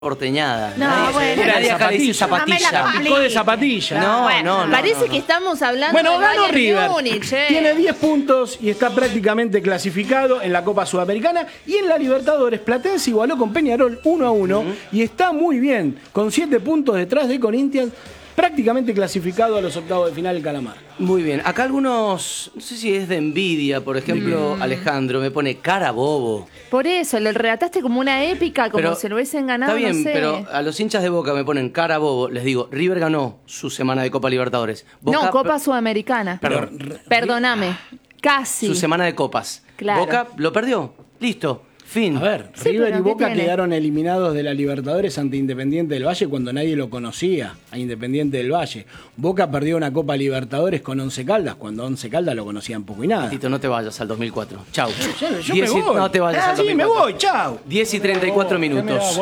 porteñada. No, bueno. Nadie acá le dice zapatilla. No me la Picó de zapatilla. No, Bueno, no. parece que estamos hablando Bueno, de ganó Bayern River. Múnich, Tiene 10 puntos y está prácticamente clasificado en la Copa Sudamericana. Y en la Libertadores, Platense igualó con Peñarol 1-1 y está muy bien, con 7 puntos detrás de Corinthians, prácticamente clasificado a los octavos de final el Calamar. Muy bien. Acá algunos, no sé si es de envidia, por ejemplo, Alejandro me pone cara bobo. Por eso, lo relataste como una épica, como Pero si lo hubiesen ganado, está bien, no sé. pero a los hinchas de Boca me ponen cara bobo. Les digo, River ganó su semana de Copa Libertadores. Boca, No, Copa Sudamericana. Perdón. Perdóname. Casi. Su semana de copas. Claro. Boca lo perdió. Listo. Fin. A ver, Sí, River pero y ¿qué Boca tiene? quedaron eliminados de la Libertadores ante Independiente del Valle cuando nadie lo conocía, a Independiente del Valle. Boca perdió una Copa Libertadores con Once Caldas, cuando Once Caldas lo conocían poco y nada. Tito, no te vayas al 2004. Chau. Yo me voy. No te vayas al Sí, 2004. me voy, chao. 10 y 34 minutos.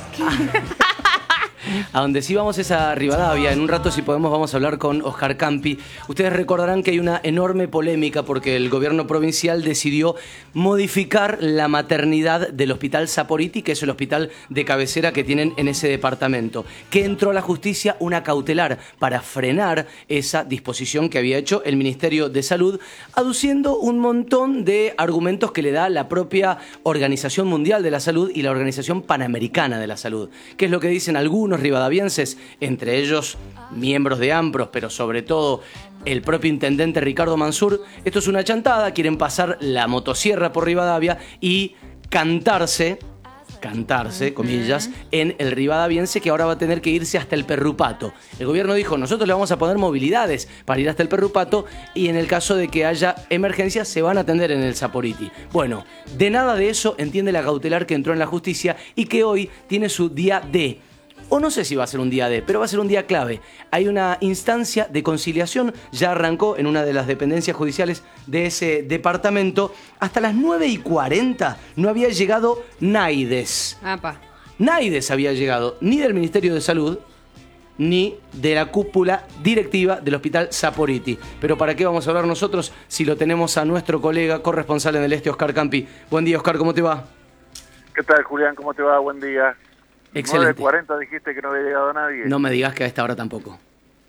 A donde sí vamos es a Rivadavia. En un rato, si podemos, vamos a hablar con Oscar Campi. Ustedes recordarán que hay una enorme polémica porque el gobierno provincial decidió modificar la maternidad del Hospital Saporiti, que es el hospital de cabecera que tienen en ese departamento. Que entró a la justicia una cautelar para frenar esa disposición que había hecho el Ministerio de Salud, aduciendo un montón de argumentos que le da la propia Organización Mundial de la Salud y la Organización Panamericana de la Salud. ¿Qué es lo que dicen algunos rivadavienses, entre ellos miembros de AMPROS, pero sobre todo el propio intendente Ricardo Mansur? Esto es una chantada, quieren pasar la motosierra por Rivadavia y cantarse, comillas, en el rivadaviense, que ahora va a tener que irse hasta el Perrupato. El gobierno dijo, nosotros le vamos a poner movilidades para ir hasta el Perrupato y en el caso de que haya emergencias se van a atender en el Saporiti. Bueno, de nada de eso entiende la cautelar que entró en la justicia y que hoy tiene su día D. O no sé si va a ser un día D, pero va a ser un día clave. Hay una instancia de conciliación, ya arrancó en una de las dependencias judiciales de ese departamento. Hasta las 9:40 no había llegado Naides. Apa. Naides había llegado, ni del Ministerio de Salud, ni de la cúpula directiva del Hospital Saporiti. Pero ¿para qué vamos a hablar nosotros si lo tenemos a nuestro colega corresponsal en el Este, Oscar Campi? Buen día, Oscar, ¿cómo te va? ¿Qué tal, Julián? ¿Cómo te va? Buen día. Excelente. 9:40 dijiste que no había llegado nadie. No me digas que a esta hora tampoco.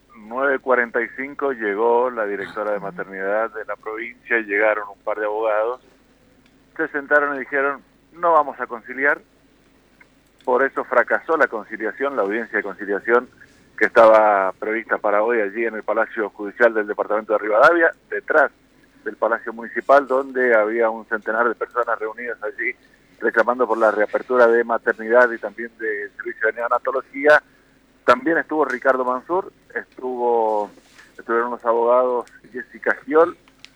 9:45 llegó la directora de maternidad de la provincia y llegaron un par de abogados. Se sentaron y dijeron, no vamos a conciliar. Por eso fracasó la conciliación, la audiencia de conciliación que estaba prevista para hoy allí en el Palacio Judicial del Departamento de Rivadavia, detrás del Palacio Municipal, donde había un centenar de personas reunidas allí reclamando por la reapertura de maternidad y también de servicio de neonatología. También estuvo Ricardo Mansur, estuvieron los abogados Jessica Giol,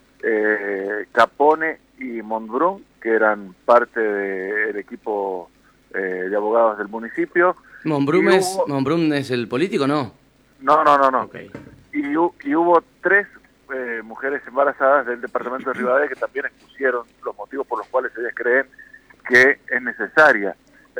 Capone y Montbrun, que eran parte del equipo de abogados del municipio. ¿Monbrun es el político, no? No. Okay. Y hubo 3 mujeres embarazadas del departamento de Rivadavia que también expusieron los motivos por los cuales ellas creen que es necesaria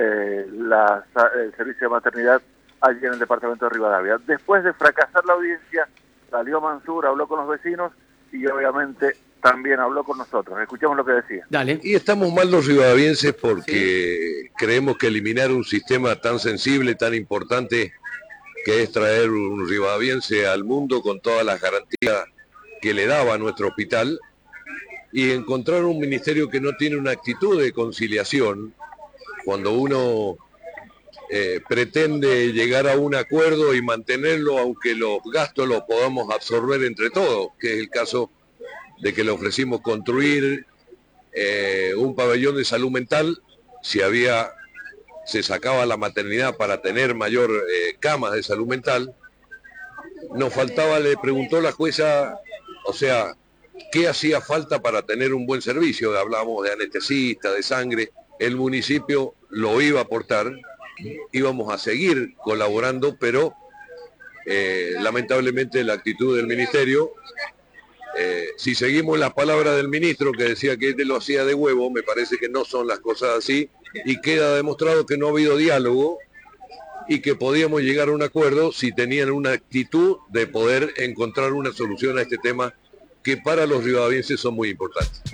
el servicio de maternidad allí en el departamento de Rivadavia. Después de fracasar la audiencia, salió Mansur, habló con los vecinos y obviamente también habló con nosotros. Escuchemos lo que decía. Dale. Y estamos mal los rivadavienses porque creemos que eliminar un sistema tan sensible, tan importante, que es traer un rivadaviense al mundo con todas las garantías que le daba a nuestro hospital, y encontrar un ministerio que no tiene una actitud de conciliación, cuando uno pretende llegar a un acuerdo y mantenerlo, aunque los gastos los podamos absorber entre todos, que es el caso de que le ofrecimos construir un pabellón de salud mental. Si se sacaba la maternidad para tener mayor camas de salud mental, nos faltaba, le preguntó la jueza, o sea, ¿qué hacía falta para tener un buen servicio? Hablábamos de anestesista, de sangre. El municipio lo iba a aportar, íbamos a seguir colaborando, pero lamentablemente la actitud del ministerio, si seguimos las palabras del ministro que decía que lo hacía de huevo, me parece que no son las cosas así, y queda demostrado que no ha habido diálogo y que podíamos llegar a un acuerdo si tenían una actitud de poder encontrar una solución a este tema que para los rivadavienses son muy importantes.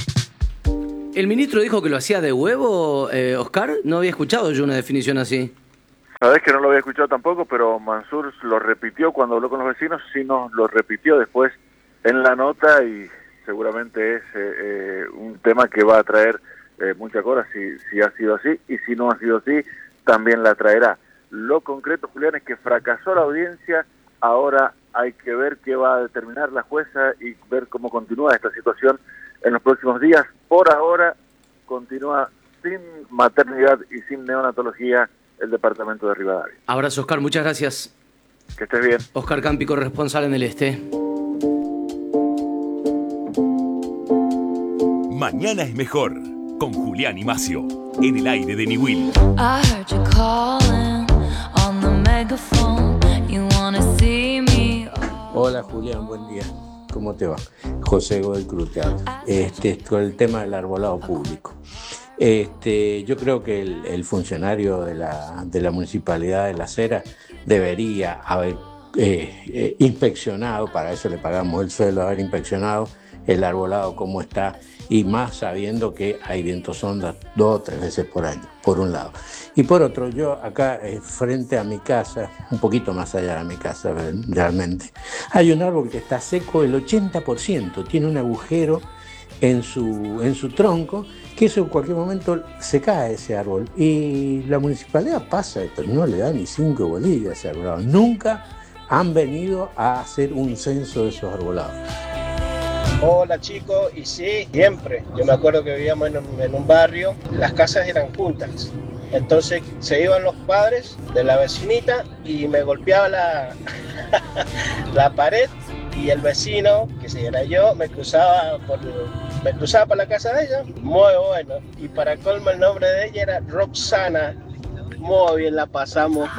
¿El ministro dijo que lo hacía de huevo, Oscar? No había escuchado yo una definición así. Sabés que no lo había escuchado tampoco, pero Mansur lo repitió cuando habló con los vecinos, sí nos lo repitió después en la nota y seguramente es un tema que va a traer mucha cola si ha sido así, y si no ha sido así, también la traerá. Lo concreto, Julián, es que fracasó la audiencia, ahora hay que ver qué va a determinar la jueza y ver cómo continúa esta situación en los próximos días. Por ahora continúa sin maternidad y sin neonatología el departamento de Rivadavia. Abrazo, Oscar, muchas gracias. Que estés bien. Oscar Campi, corresponsal en el Este. Mañana es mejor, con Julián y Macio, en el aire de Niwil. I heard you calling on the megaphone. You wanna see me. Hola Julián, buen día. ¿Cómo te va? José Godoy Cruz te habla. Con el tema del arbolado público. Yo creo que el funcionario de la Municipalidad de Las Heras debería haber inspeccionado, para eso le pagamos el sueldo, haber inspeccionado el arbolado como está, y más sabiendo que hay vientos ondas 2 o 3 veces por año, por un lado. Y por otro, yo acá frente a mi casa, un poquito más allá de mi casa realmente, hay un árbol que está seco el 80%, tiene un agujero en su tronco, que eso en cualquier momento se cae ese árbol. Y la municipalidad pasa, pero no le da ni 5 bolillas a ese arbolado. Nunca han venido a hacer un censo de esos arbolados. Hola chicos, y sí, siempre. Yo me acuerdo que vivíamos en un barrio, las casas eran juntas. Entonces se iban los padres de la vecinita y me golpeaba la pared, y el vecino, que si era yo, me cruzaba por la casa de ella. Muy bueno. Y para colmo el nombre de ella era Roxana. Muy bien la pasamos.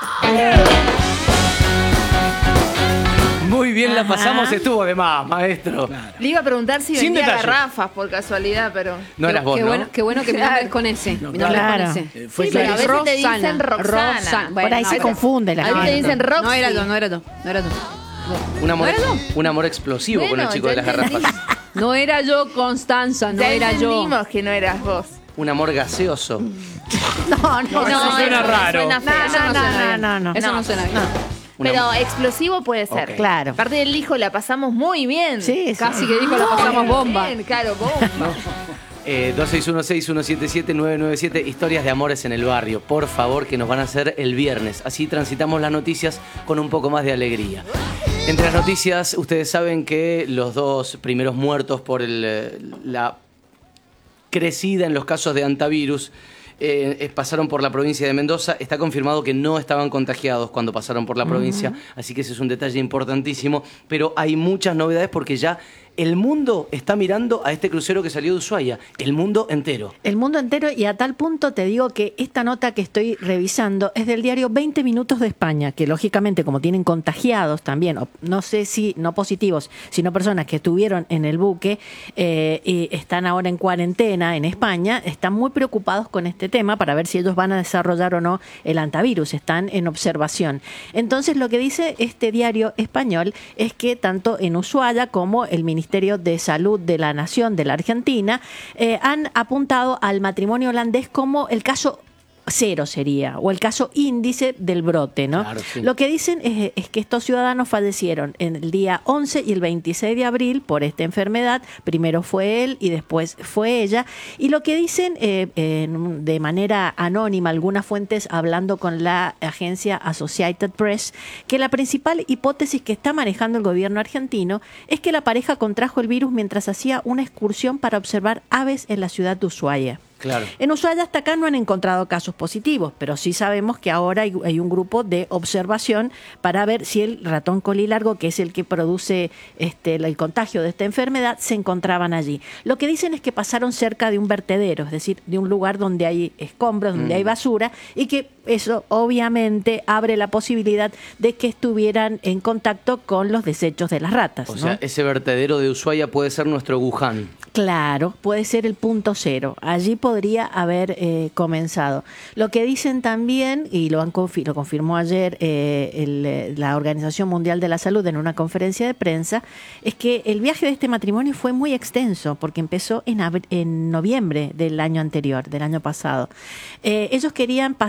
Muy bien la pasamos, estuvo de más, maestro. Claro. Le iba a preguntar si Sin vendía detalle. garrafas por casualidad, pero... No eras vos, ¿no? Qué bueno que mi nombre es con ese. No, Mi nombre claro. es con ese. Fue Sí, pero a veces clarísimo. te dicen Roxana. Bueno, Por ahí se confunde la A veces te gente. dicen Roxy. No era tú. Un amor explosivo con el Bueno, chico de ya las garrafas. entendí. No era yo, Constanza, no Ya era yo. entendimos que no eras vos. Un amor gaseoso. No, eso suena raro. Suena feo. Eso no suena bien. no. Eso no suena bien. Pero explosivo puede ser. Ok. Claro. Aparte del hijo la pasamos muy bien. Sí, Casi que dijo la pasamos bomba. Bien, claro, bomba. 2616179997, historias de amores en el barrio. Por favor, que nos van a hacer el viernes. Así transitamos las noticias con un poco más de alegría. Entre las noticias, ustedes saben que los 2 primeros muertos por la crecida en los casos de antivirus pasaron por la provincia de Mendoza. Está confirmado que no estaban contagiados cuando pasaron por la provincia, así que ese es un detalle importantísimo. Pero hay muchas novedades porque ya el mundo está mirando a este crucero que salió de Ushuaia. El mundo entero. El mundo entero, y a tal punto te digo que esta nota que estoy revisando es del diario 20 Minutos de España, que lógicamente como tienen contagiados también, no sé si no positivos, sino personas que estuvieron en el buque y están ahora en cuarentena en España, están muy preocupados con este tema para ver si ellos van a desarrollar o no el antivirus, están en observación. Entonces lo que dice este diario español es que tanto en Ushuaia como el Ministerio de Salud de la Nación de la Argentina han apuntado al matrimonio holandés como el caso 0 sería, o el caso índice del brote, ¿no? Claro, sí. Lo que dicen es que estos ciudadanos fallecieron en el día 11 y el 26 de abril por esta enfermedad. Primero fue él y después fue ella. Y lo que dicen de manera anónima, algunas fuentes hablando con la agencia Associated Press, que la principal hipótesis que está manejando el gobierno argentino es que la pareja contrajo el virus mientras hacía una excursión para observar aves en la ciudad de Ushuaia. Claro. En Ushuaia hasta acá no han encontrado casos positivos, pero sí sabemos que ahora hay un grupo de observación para ver si el ratón colilargo, que es el que produce el contagio de esta enfermedad, se encontraban allí. Lo que dicen es que pasaron cerca de un vertedero, es decir, de un lugar donde hay escombros, donde hay basura, y que eso obviamente abre la posibilidad de que estuvieran en contacto con los desechos de las ratas. O ¿no? sea, ese vertedero de Ushuaia puede ser nuestro Wuhan. Claro, puede ser el punto 0. Allí podría haber comenzado. Lo que dicen también, y lo confirmó ayer la Organización Mundial de la Salud en una conferencia de prensa, es que el viaje de este matrimonio fue muy extenso, porque empezó en noviembre del año anterior, del año pasado. Ellos querían pasar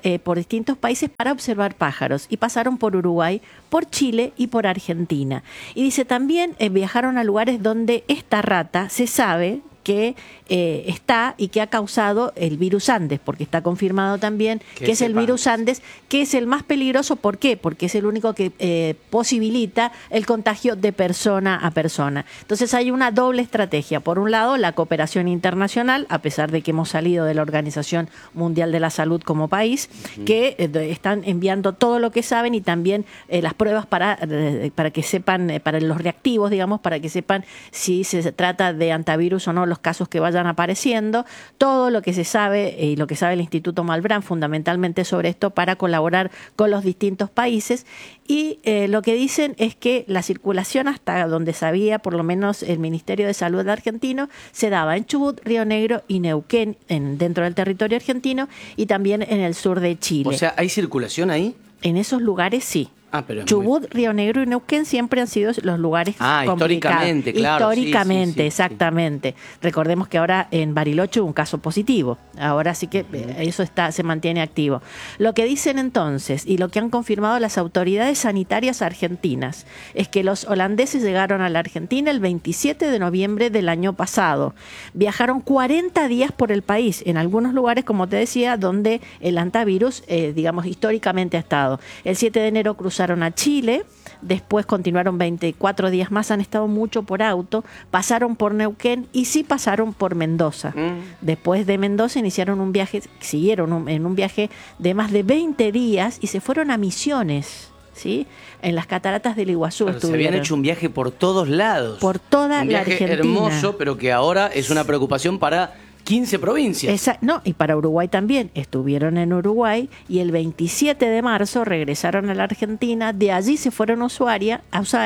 por distintos países para observar pájaros y pasaron por Uruguay, por Chile y por Argentina. Y dice también viajaron a lugares donde esta rata se sabe que está y que ha causado el virus Andes, porque está confirmado también que es el virus Andes, que es el más peligroso. ¿Por qué? Porque es el único que posibilita el contagio de persona a persona. Entonces hay una doble estrategia. Por un lado, la cooperación internacional, a pesar de que hemos salido de la Organización Mundial de la Salud como país, que están enviando todo lo que saben y también las pruebas para que sepan, para los reactivos, digamos, para que sepan si se trata de antivirus o no, los casos que vayan apareciendo, todo lo que se sabe y lo que sabe el Instituto Malbrán fundamentalmente sobre esto para colaborar con los distintos países. Y lo que dicen es que la circulación, hasta donde sabía por lo menos el Ministerio de Salud argentino, se daba en Chubut, Río Negro y Neuquén, dentro del territorio argentino, y también en el sur de Chile. O sea, ¿hay circulación ahí? En esos lugares sí. Pero Chubut, Río Negro y Neuquén siempre han sido los lugares complicados. Históricamente, claro. Históricamente, sí, exactamente. Recordemos que ahora en Bariloche hubo un caso positivo. Ahora sí que eso se mantiene activo. Lo que dicen entonces, y lo que han confirmado las autoridades sanitarias argentinas, es que los holandeses llegaron a la Argentina el 27 de noviembre del año pasado. Viajaron 40 días por el país, en algunos lugares, como te decía, donde el antivirus, digamos, históricamente ha estado. El 7 de enero cruzaron a Chile, después continuaron 24 días más, han estado mucho por auto, pasaron por Neuquén y sí pasaron por Mendoza. Después de Mendoza iniciaron un viaje, siguieron en un viaje de más de 20 días y se fueron a Misiones, ¿sí? En las cataratas del Iguazú estuvieron. Se habían hecho un viaje por todos lados. Por toda un la viaje Argentina. hermoso, pero que ahora es una preocupación para 15 provincias. No, y para Uruguay también. Estuvieron en Uruguay y el 27 de marzo regresaron a la Argentina. De allí se fueron a Ushuaia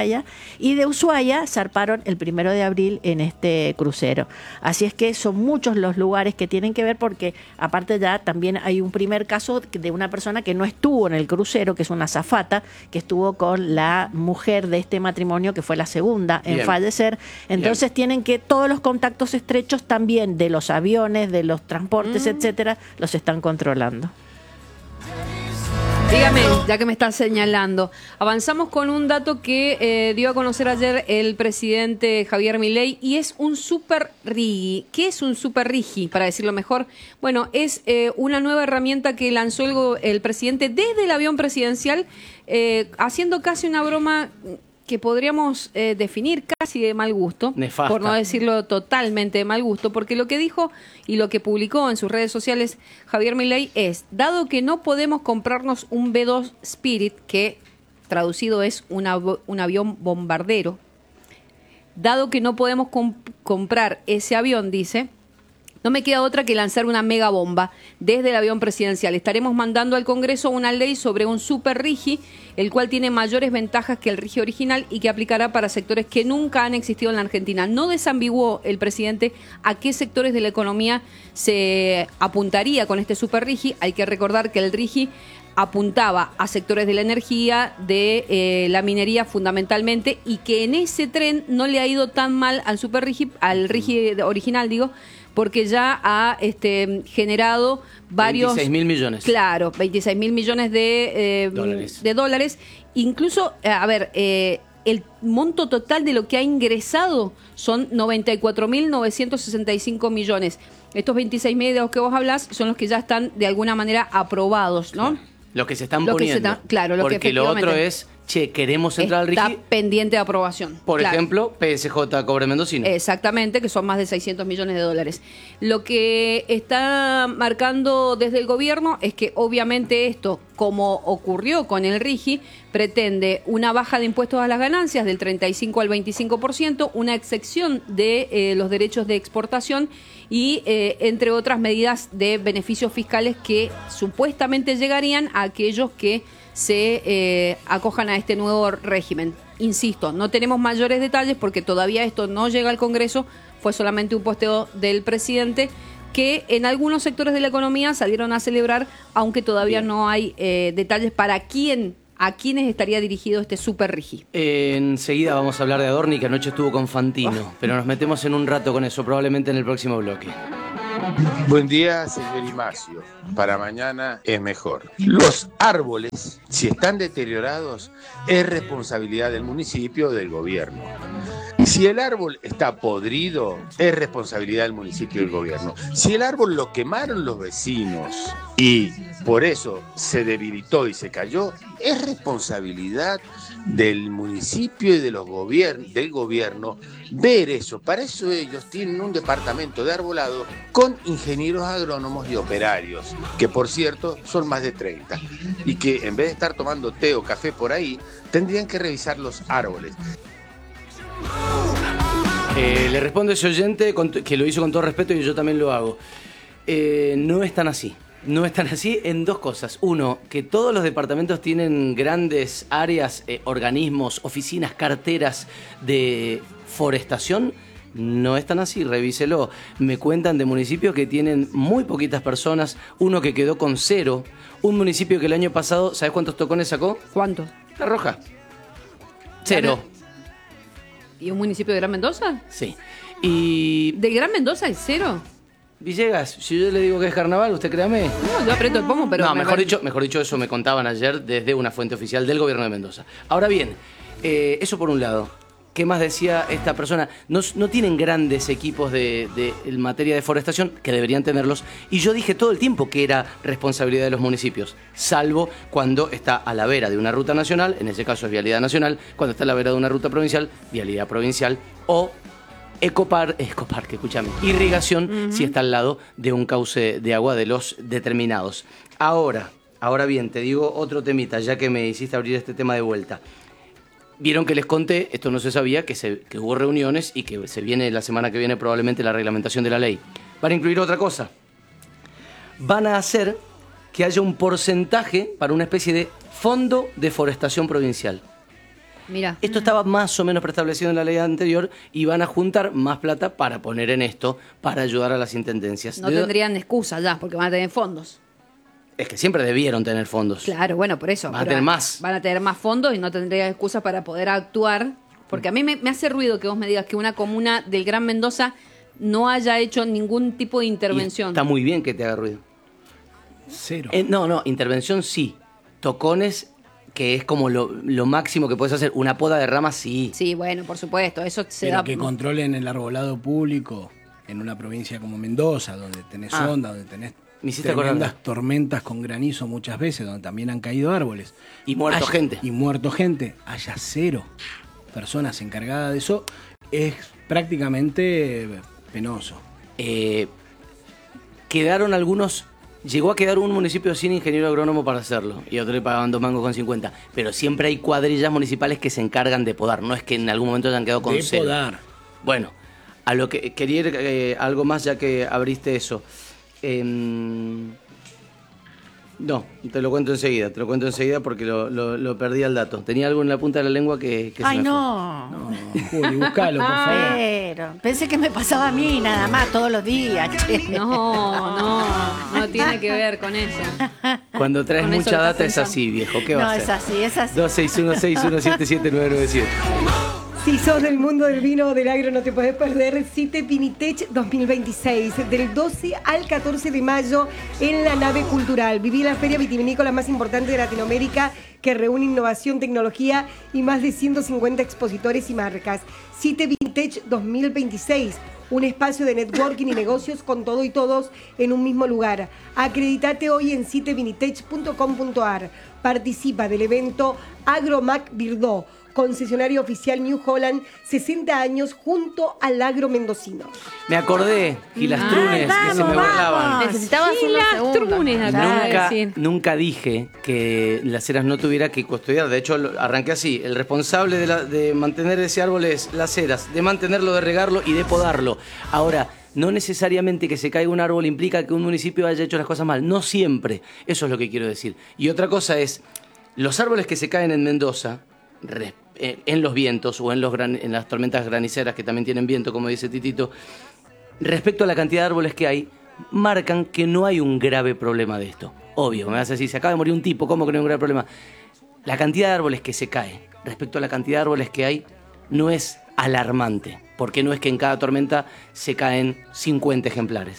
y de Ushuaia zarparon el 1 de abril en este crucero. Así es que son muchos los lugares que tienen que ver, porque aparte ya también hay un primer caso de una persona que no estuvo en el crucero, que es una azafata, que estuvo con la mujer de este matrimonio, que fue la segunda en fallecer. Entonces tienen que todos los contactos estrechos también de los aviones, de los transportes, etcétera, los están controlando. Dígame, ya que me está señalando, avanzamos con un dato que dio a conocer ayer el presidente Javier Milei, y es un super RIGI. ¿Qué es un super RIGI, para decirlo mejor? Bueno, es una nueva herramienta que lanzó el presidente desde el avión presidencial, haciendo casi una broma que podríamos definir casi de mal gusto, nefasta, por no decirlo totalmente de mal gusto, porque lo que dijo y lo que publicó en sus redes sociales Javier Milei es: dado que no podemos comprarnos un B-2 Spirit, que traducido es un avión bombardero, dado que no podemos comprar ese avión, dice, no me queda otra que lanzar una mega bomba desde el avión presidencial. Estaremos mandando al Congreso una ley sobre un super RIGI, el cual tiene mayores ventajas que el RIGI original y que aplicará para sectores que nunca han existido en la Argentina. No desambiguó el presidente a qué sectores de la economía se apuntaría con este super RIGI. Hay que recordar que el RIGI apuntaba a sectores de la energía, de la minería fundamentalmente, y que en ese tren no le ha ido tan mal al super RIGI, al RIGI original, digo, porque ya ha generado varios... 26.000 millones. Claro, 26.000 millones de dólares. Incluso, el monto total de lo que ha ingresado son 94.965 millones. Estos 26.000 de los que vos hablás son los que ya están de alguna manera aprobados, ¿no? Los que se están poniendo. Claro, lo que porque lo otro es, queremos entrar al RIGI. Está pendiente de aprobación. Por ejemplo, PSJ Cobre Mendocino. Exactamente, que son más de 600 millones de dólares. Lo que está marcando desde el gobierno es que obviamente esto, como ocurrió con el RIGI, pretende una baja de impuestos a las ganancias del 35 al 25%, una excepción de los derechos de exportación y entre otras medidas de beneficios fiscales que supuestamente llegarían a aquellos que se acojan a este nuevo régimen. Insisto, no tenemos mayores detalles porque todavía esto no llega al Congreso, fue solamente un posteo del presidente que en algunos sectores de la economía salieron a celebrar, aunque todavía no hay detalles para a quiénes estaría dirigido este super RIGI. Enseguida vamos a hablar de Adorni, que anoche estuvo con Fantino, pero nos metemos en un rato con eso, probablemente en el próximo bloque. Buen día, señor Imacio. Para mañana es mejor. Los árboles, si están deteriorados, es responsabilidad del municipio o del gobierno. Si el árbol está podrido, es responsabilidad del municipio y del gobierno. Si el árbol lo quemaron los vecinos y por eso se debilitó y se cayó, es responsabilidad del municipio y de los del gobierno ver eso. Para eso ellos tienen un departamento de arbolado con ingenieros agrónomos y operarios, que por cierto son más de 30, y que en vez de estar tomando té o café por ahí, tendrían que revisar los árboles. Le respondo a ese oyente que lo hizo con todo respeto y yo también lo hago. No es tan así. No es tan así en dos cosas. Uno, que todos los departamentos tienen grandes áreas, organismos, oficinas, carteras de forestación. No es tan así, revíselo. Me cuentan de municipios que tienen muy poquitas personas, uno que quedó con 0, un municipio que el año pasado, ¿sabes cuántos tocones sacó? ¿Cuántos? La Roja. 0. ¿Y un municipio de Gran Mendoza? Sí. Y... ¿De Gran Mendoza hay 0? Villegas, si yo le digo que es carnaval, usted créame. No, yo aprieto el pomo, pero... No, mejor dicho, eso me contaban ayer desde una fuente oficial del gobierno de Mendoza. Ahora bien, eso por un lado. ¿Qué más decía esta persona? No tienen grandes equipos en materia de forestación, que deberían tenerlos, y yo dije todo el tiempo que era responsabilidad de los municipios, salvo cuando está a la vera de una ruta nacional, en ese caso es vialidad nacional, cuando está a la vera de una ruta provincial, vialidad provincial, o Ecoparque, escúchame, irrigación, si está al lado de un cauce de agua de los determinados. Ahora bien, te digo otro temita, ya que me hiciste abrir este tema de vuelta. Vieron que les conté, esto no se sabía, que hubo reuniones y que se viene la semana que viene probablemente la reglamentación de la ley. Van a incluir otra cosa. Van a hacer que haya un porcentaje para una especie de fondo de forestación provincial. Mira. Esto estaba más o menos preestablecido en la ley anterior y van a juntar más plata para poner en esto, para ayudar a las intendencias. No tendrían excusa ya, porque van a tener fondos. Es que siempre debieron tener fondos. Claro, bueno, por eso. Van a tener más. Van a tener más fondos y no tendrían excusas para poder actuar. Porque a mí me hace ruido que vos me digas que una comuna del Gran Mendoza no haya hecho ningún tipo de intervención. Y está muy bien que te haga ruido. 0. No, intervención sí. Tocones, que es como lo máximo que puedes hacer. Una poda de ramas, sí. Sí, bueno, por supuesto. Eso se Pero da. que controlen el arbolado público en una provincia como Mendoza, donde tenés onda, donde tenés tremendas tormentas con granizo muchas veces, donde también han caído árboles. Y muerto gente. Y muerto gente. Haya 0 personas encargadas de eso, es prácticamente penoso. Quedaron algunos... Llegó a quedar un municipio sin ingeniero agrónomo para hacerlo, y a otro le pagaban 2 mangos con 50. Pero siempre hay cuadrillas municipales que se encargan de podar. No es que en algún momento hayan quedado con 0. De podar. Bueno, a lo que quería ir algo más ya que abriste eso. No, te lo cuento enseguida porque lo perdí al dato. Tenía algo en la punta de la lengua que se Ay, me no. Juli, buscalo, por favor. Pero, pensé que me pasaba a mí nada más todos los días. Che. No tiene que ver con eso. Cuando traes Con eso mucha que data estás es así, viejo. ¿Qué va a No, hacer? es así. 261-617-997. Si sos del mundo del vino o del agro, no te podés perder CITE Vinitech 2026, del 12 al 14 de mayo en la nave cultural. Viví la feria vitivinícola más importante de Latinoamérica, que reúne innovación, tecnología y más de 150 expositores y marcas. CITE Vinitech 2026, un espacio de networking y negocios con todo y todos en un mismo lugar. Acreditate hoy en citevinitech.com.ar. Participa del evento AgroMac Birdó, concesionario oficial New Holland, 60 años junto al agro mendocino. Me acordé, Gilastrunes, que se me burlaban. Necesitabas unos segundos. Nunca dije que Las Heras no tuviera que custodiar. De hecho, arranqué así. El responsable de mantener ese árbol es Las Heras, de mantenerlo, de regarlo y de podarlo. Ahora, no necesariamente que se caiga un árbol implica que un municipio haya hecho las cosas mal. No siempre. Eso es lo que quiero decir. Y otra cosa es, los árboles que se caen en Mendoza, en los vientos o en las tormentas graniceras que también tienen viento, como dice Titito, respecto a la cantidad de árboles que hay, marcan que no hay un grave problema de esto. Obvio, me vas a decir, se acaba de morir un tipo, ¿cómo que no hay un grave problema? La cantidad de árboles que se cae respecto a la cantidad de árboles que hay no es alarmante, porque no es que en cada tormenta se caen 50 ejemplares.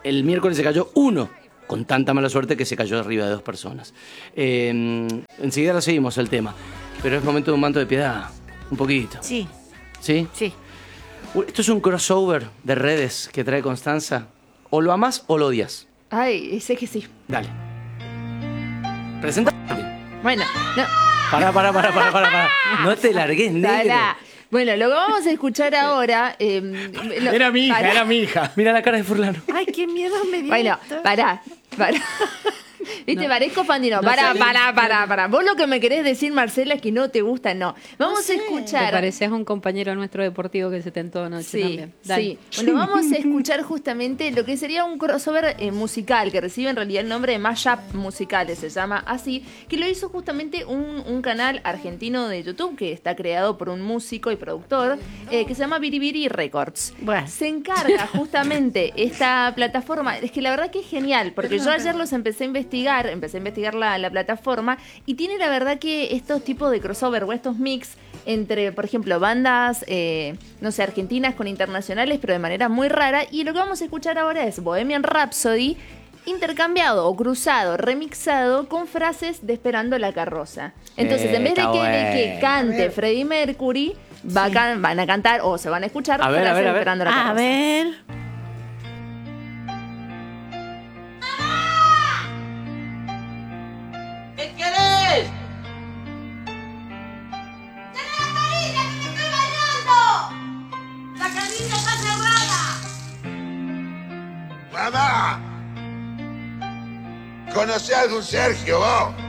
el miércoles se cayó uno, con tanta mala suerte que se cayó arriba de 2 personas. Enseguida lo seguimos el tema, pero es momento de un manto de piedad, un poquito. Sí. ¿Sí? Sí. Esto es un crossover de redes que trae Constanza. O lo amás o lo odias. Ay, sé que sí. Dale. Presenta. Bueno, no. Pará. No te largues, negro. Bueno, lo que vamos a escuchar ahora... Era mi hija. Mira la cara de Furlano. Ay, qué miedo me dio. Bueno, pará. ¿Viste? No. Parezco Fandino. Pará. Vos lo que me querés decir, Marcela, es que no te gusta, no. Vamos a escuchar... Te pareces a un compañero nuestro deportivo que se tentó anoche también. Dale. Sí. Bueno, vamos a escuchar justamente lo que sería un crossover musical, que recibe en realidad el nombre de Mashup Musicales, se llama así, que lo hizo justamente un canal argentino de YouTube, que está creado por un músico y productor, que se llama Biribiri Records. Bueno. Se encarga justamente esta plataforma, es que la verdad que es genial, porque yo ayer los empecé a investigar la plataforma, y tiene la verdad que estos tipos de crossover o estos mix entre, por ejemplo, bandas, no sé, argentinas con internacionales, pero de manera muy rara, y lo que vamos a escuchar ahora es Bohemian Rhapsody intercambiado o cruzado, remixado con frases de Esperando la carroza. Entonces, en vez de que cante Freddie Mercury, van a cantar o se van a escuchar frases de Esperando la carroza. A ver... ¿Qué querés? ¡Tenés la canilla que me estoy bañando! ¡La canilla está cerrada! ¡Mamá! ¿Conocés a algún Sergio, vos?